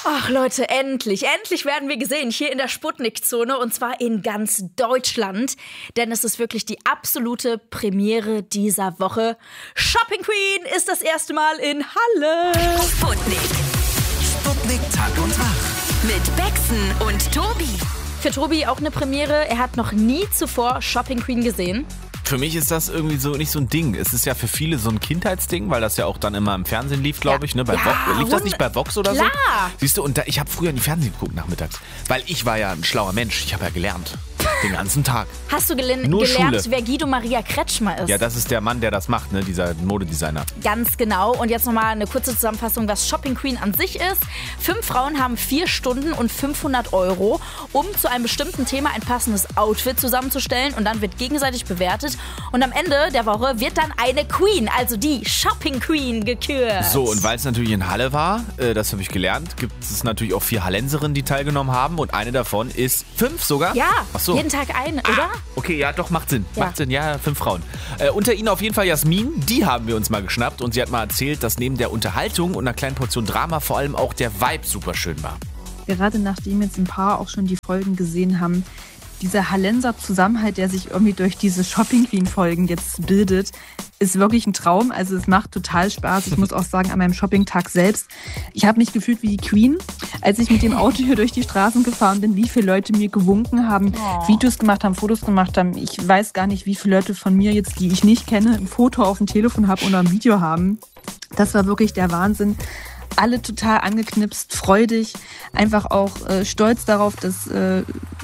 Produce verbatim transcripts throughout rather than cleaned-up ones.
Ach Leute, endlich, endlich werden wir gesehen hier in der Sputnik-Zone und zwar in ganz Deutschland. Denn es ist wirklich die absolute Premiere dieser Woche. Shopping Queen ist das erste Mal in Halle. Sputnik. Sputnik Tag und Wach. Mit Bexen und Tobi. Für Tobi auch eine Premiere. Er hat noch nie zuvor Shopping Queen gesehen. Für mich ist das irgendwie so nicht so ein Ding. Es ist ja für viele so ein Kindheitsding, weil das ja auch dann immer im Fernsehen lief, glaube ich. Ne? Bei Ja, Vox. Lief das nicht bei Vox oder klar. so? Siehst du, und da, ich habe früher in die Fernsehen geguckt nachmittags. Weil ich war ja ein schlauer Mensch. Ich habe ja gelernt. Den ganzen Tag. Hast du gelen- Nur gelernt, Schule. wer Guido Maria Kretschmer ist? Ja, das ist der Mann, der das macht, ne? Dieser Modedesigner. Ganz genau. Und jetzt nochmal eine kurze Zusammenfassung, was Shopping Queen an sich ist. Fünf Frauen haben vier Stunden und fünfhundert Euro, um zu einem bestimmten Thema ein passendes Outfit zusammenzustellen. Und dann wird gegenseitig bewertet. Und am Ende der Woche wird dann eine Queen, also die Shopping Queen, gekürt. So, und weil es natürlich in Halle war, äh, das habe ich gelernt, gibt es natürlich auch vier Hallenserinnen, die teilgenommen haben. Und eine davon ist fünf sogar? Ja, Ach so. jeden Tag eine, oder? Okay, ja, doch, macht Sinn. Ja. Macht Sinn, ja, fünf Frauen. Äh, unter ihnen auf jeden Fall Jasmin, die haben wir uns mal geschnappt und sie hat mal erzählt, dass neben der Unterhaltung und einer kleinen Portion Drama vor allem auch der Vibe super schön war. Gerade nachdem jetzt ein paar auch schon die Folgen gesehen haben, dieser Hallenser Zusammenhalt, der sich irgendwie durch diese Shopping Queen Folgen jetzt bildet, ist wirklich ein Traum. Also es macht total Spaß. Ich muss auch sagen, an meinem Shopping-Tag selbst, ich habe mich gefühlt wie die Queen, als ich mit dem Auto hier durch die Straßen gefahren bin, wie viele Leute mir gewunken haben, Oh. Videos gemacht haben, Fotos gemacht haben. Ich weiß gar nicht, wie viele Leute von mir jetzt, die ich nicht kenne, ein Foto auf dem Telefon haben oder ein Video haben. Das war wirklich der Wahnsinn. Alle total angeknipst, freudig, einfach auch äh, stolz darauf, dass äh,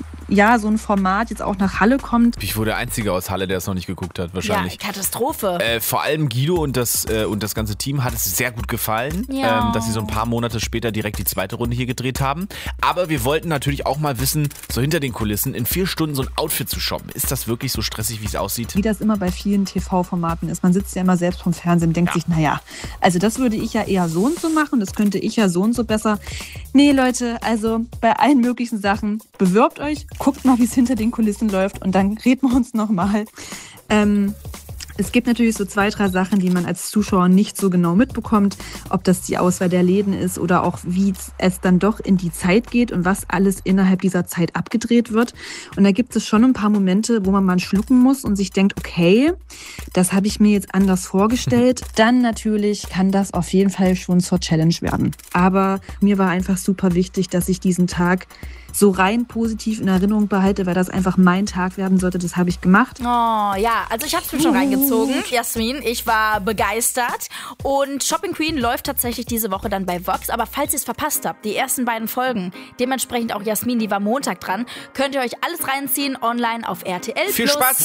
ja so ein Format jetzt auch nach Halle kommt. Ich wurde der Einzige aus Halle, der es noch nicht geguckt hat, wahrscheinlich. Ja, Katastrophe. Äh, vor allem Guido und das, äh, und das ganze Team hat es sehr gut gefallen, Ja. ähm, dass sie so ein paar Monate später direkt die zweite Runde hier gedreht haben. Aber wir wollten natürlich auch mal wissen, so hinter den Kulissen, in vier Stunden so ein Outfit zu shoppen. Ist das wirklich so stressig, wie es aussieht? Wie das immer bei vielen T V-Formaten ist. Man sitzt ja immer selbst vom Fernsehen und denkt Ja. sich, naja, also das würde ich ja eher so und so machen, das könnte ich ja so und so besser. Nee, Leute, also bei allen möglichen Sachen, bewirbt euch, guckt mal, wie es hinter den Kulissen läuft und dann reden wir uns nochmal. Ähm, es gibt natürlich so zwei, drei Sachen, die man als Zuschauer nicht so genau mitbekommt, ob das die Auswahl der Läden ist oder auch wie es dann doch in die Zeit geht und was alles innerhalb dieser Zeit abgedreht wird. Und da gibt es schon ein paar Momente, wo man mal schlucken muss und sich denkt, okay, das habe ich mir jetzt anders vorgestellt. Dann natürlich kann das auf jeden Fall schon zur Challenge werden. Aber mir war einfach super wichtig, dass ich diesen Tag so rein positiv in Erinnerung behalte, weil das einfach mein Tag werden sollte. Das habe ich gemacht. Oh ja, also ich habe es mir schon reingezogen, Jasmin. Ich war begeistert. Und Shopping Queen läuft tatsächlich diese Woche dann bei Vox. Aber falls ihr es verpasst habt, die ersten beiden Folgen, dementsprechend auch Jasmin, die war Montag dran, könnt ihr euch alles reinziehen online auf R T L Plus. Viel Spaß!